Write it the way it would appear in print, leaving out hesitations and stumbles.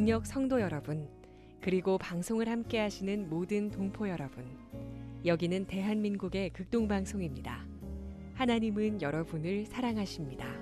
동력 성도 여러분, 그리고 방송을 함께 하시는 모든 동포 여러분, 여기는 대한민국의 극동방송입니다. 하나님은 여러분을 사랑하십니다.